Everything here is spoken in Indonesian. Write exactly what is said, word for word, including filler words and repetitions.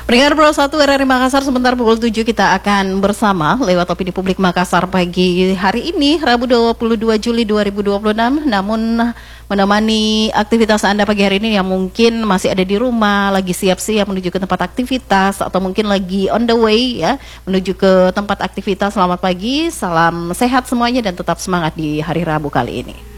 Pendengar Pro satu R R I Makassar, sebentar pukul tujuh kita akan bersama lewat Opini Publik Makassar pagi hari ini, Rabu dua puluh dua Juli dua ribu dua puluh enam. Namun menemani aktivitas Anda pagi hari ini yang mungkin masih ada di rumah, lagi siap-siap menuju ke tempat aktivitas, atau mungkin lagi on the way ya, menuju ke tempat aktivitas. Selamat pagi, salam sehat semuanya dan tetap semangat di hari Rabu kali ini.